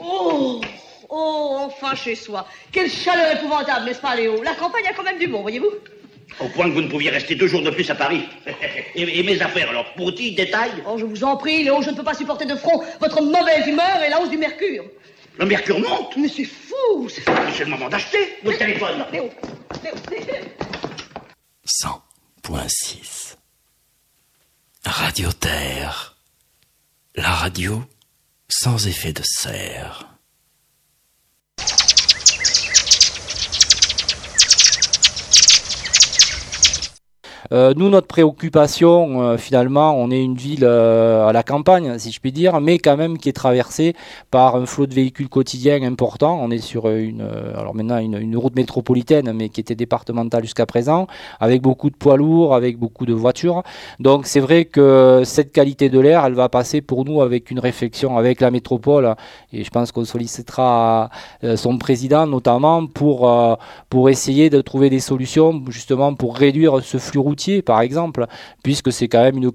Oh, enfin chez soi. Quelle chaleur épouvantable, n'est-ce pas, Léo? La campagne a quand même du bon, voyez-vous? Au point que vous ne pouviez rester 2 jours de plus à Paris. Et mes affaires, alors, petits détails? Oh, je vous en prie, Léo, je ne peux pas supporter de front votre mauvaise humeur et la hausse du mercure. Le mercure monte? Mais c'est fou, c'est fou. C'est le moment d'acheter votre téléphone. Non, Léo. 100.6 Radio Terre. La radio sans effet de serre. Nous, notre préoccupation, finalement, on est une ville à la campagne, si je puis dire, mais quand même qui est traversée par un flot de véhicules quotidiens important. On est sur alors maintenant une route métropolitaine, mais qui était départementale jusqu'à présent, avec beaucoup de poids lourds, avec beaucoup de voitures. Donc c'est vrai que cette qualité de l'air, elle va passer pour nous avec une réflexion avec la métropole, et je pense qu'on sollicitera son président notamment pour essayer de trouver des solutions justement pour réduire ce flux routier, par exemple, puisque c'est quand même une